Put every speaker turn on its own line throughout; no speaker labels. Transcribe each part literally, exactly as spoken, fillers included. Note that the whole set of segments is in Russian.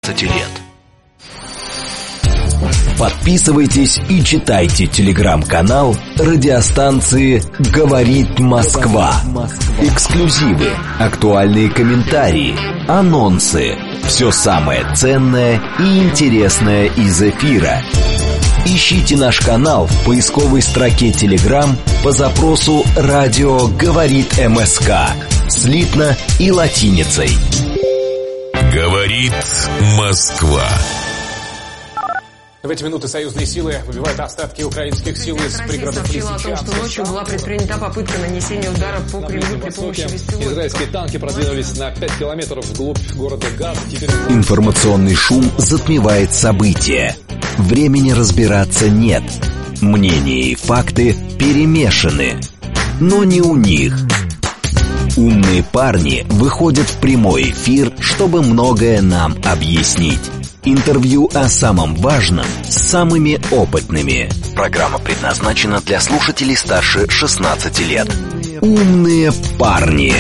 шестнадцати лет.
Подписывайтесь и читайте телеграм-канал радиостанции «Говорит Москва». Эксклюзивы, актуальные комментарии, анонсы. Все самое ценное и интересное из эфира. Ищите наш канал в поисковой строке Telegram по запросу «Радио говорит МСК» слитно и латиницей.
Говорит Москва.
В эти минуты союзные силы выбивают остатки украинских сил из пригородов Лисичанска.
Сообщила о том, что ночью была предпринята попытка нанесения удара по Кремлю при помощи беспилотников.
Израильские танки продвинулись на пять километров вглубь города Газа. Теперь...
Информационный шум затмевает события. Времени разбираться нет. Мнения и факты перемешаны. Но не у них. Умные парни выходят в прямой эфир, чтобы многое нам объяснить. Интервью о самом важном с самыми опытными. Программа предназначена для слушателей старше шестнадцати лет. Умные парни.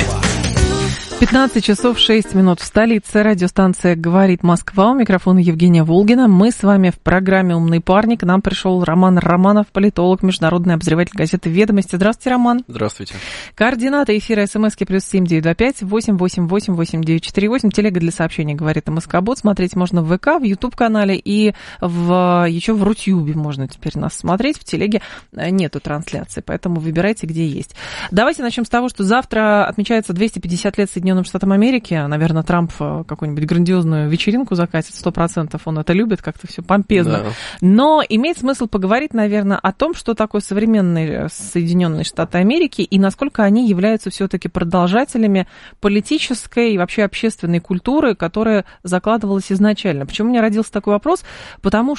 пятнадцать часов шесть минут в столице. Радиостанция «Говорит Москва». У микрофона Евгения Волгина. Мы с вами в программе «Умный парень». К нам пришел Роман Романов, политолог, международный обозреватель газеты «Ведомости». Здравствуйте, Роман.
Здравствуйте.
Координаты эфира СМСки плюс семь девять два пять восемь восемь восемь восемь девять четыре восемь. Телега для сообщений «Говорит МСК-бот». Смотреть можно в ВК, в Ютуб-канале и в, еще в Рутюбе можно теперь нас смотреть. В телеге нету трансляции, поэтому выбирайте, где есть. Давайте начнем с того, что завтра отмечается двести пятьдесят лет Соединенным Штатам Америки. Наверное, Трамп какую-нибудь грандиозную вечеринку закатит, сто процентов он это любит, как-то все помпезно. Да. Но имеет смысл поговорить, наверное, о том, что такое современные Соединенные Штаты Америки и насколько они являются все-таки продолжателями политической и вообще общественной культуры, которая закладывалась изначально. Почему у меня родился такой вопрос? Потому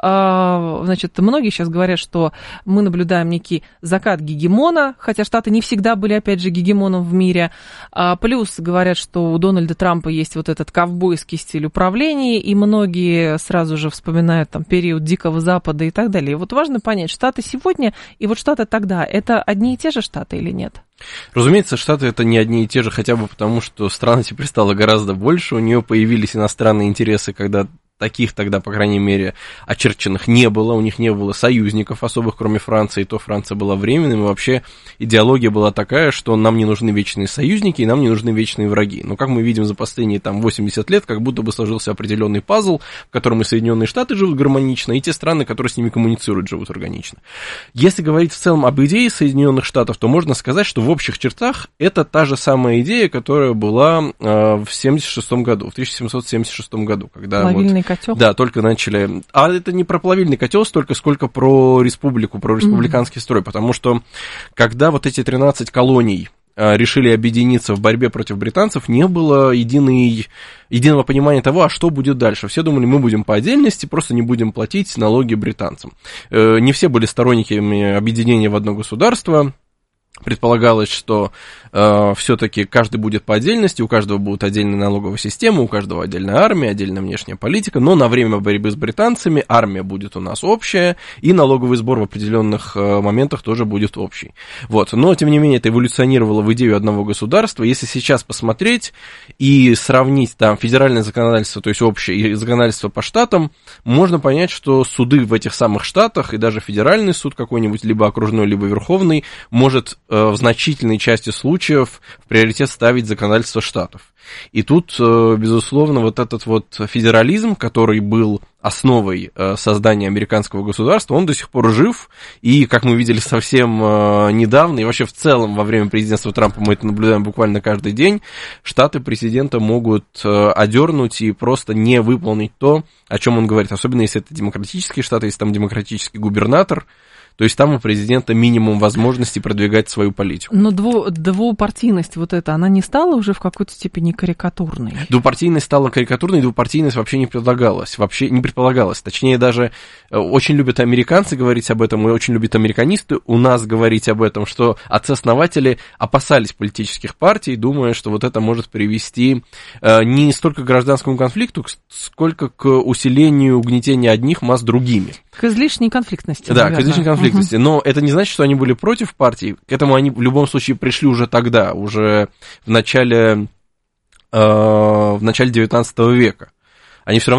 что, значит, многие сейчас говорят, что мы наблюдаем некий закат гегемона, хотя Штаты не всегда были, опять же, гегемоном в мире. Плюс говорят, что у Дональда Трампа есть вот этот ковбойский стиль управления, и многие сразу же вспоминают там период Дикого Запада и так далее. И вот важно понять, Штаты сегодня и вот Штаты тогда, это одни и те же Штаты или нет?
Разумеется, Штаты это не одни и те же, хотя бы потому, что страна теперь стала гораздо больше, у нее появились иностранные интересы, когда таких тогда, по крайней мере, очерченных не было, у них не было союзников особых, кроме Франции, то Франция была временным, и вообще идеология была такая, что нам не нужны вечные союзники, и нам не нужны вечные враги. Но, как мы видим за последние там восемьдесят лет, как будто бы сложился определенный пазл, в котором и Соединенные Штаты живут гармонично, и те страны, которые с ними коммуницируют, живут органично. Если говорить в целом об идее Соединенных Штатов, то можно сказать, что в общих чертах это та же самая идея, которая была э, в семьдесят шестом году, в тысяча семьсот семьдесят шестом году, когда вот,
котел?
Да, только начали. А это не про плавильный котел столько, сколько про республику, про республиканский mm-hmm. строй, потому что когда вот эти тринадцать колоний решили объединиться в борьбе против британцев, не было единой, единого понимания того, а что будет дальше. Все думали, мы будем по отдельности, просто не будем платить налоги британцам. Не все были сторонниками объединения в одно государство. Предполагалось, что э, все-таки каждый будет по отдельности, у каждого будет отдельная налоговая система, у каждого отдельная армия, отдельная внешняя политика, но на время борьбы с британцами армия будет у нас общая, и налоговый сбор в определенных э, моментах тоже будет общий. Вот. Но, тем не менее, это эволюционировало в идею одного государства. Если сейчас посмотреть и сравнить там федеральное законодательство, то есть общее, и законодательство по штатам, можно понять, что суды в этих самых штатах, и даже федеральный суд какой-нибудь, либо окружной, либо верховный, может в значительной части случаев в приоритет ставить законодательство штатов. И тут, безусловно, вот этот вот федерализм, который был основой создания американского государства, он до сих пор жив, и, как мы видели совсем недавно, и вообще в целом во время президентства Трампа мы это наблюдаем буквально каждый день, штаты президента могут одернуть и просто не выполнить то, о чем он говорит, особенно если это демократические штаты, если там демократический губернатор. То есть там у президента минимум возможностей продвигать свою политику.
Но дву, двупартийность вот эта, она не стала уже в какой-то степени карикатурной?
Двупартийность стала карикатурной, двупартийность вообще не предполагалась. Вообще не предполагалась. Точнее, даже очень любят американцы говорить об этом, и очень любят американисты у нас говорить об этом, что отцы-основатели опасались политических партий, думая, что вот это может привести не столько к гражданскому конфликту, сколько к усилению угнетения одних масс другими.
К излишней конфликтности.
Да,
наверное.
к излишней конфликтности. Угу. Но это не значит, что они были против партий. К этому они в любом случае пришли уже тогда, уже в начале, э, в начале девятнадцатого века. Они все равно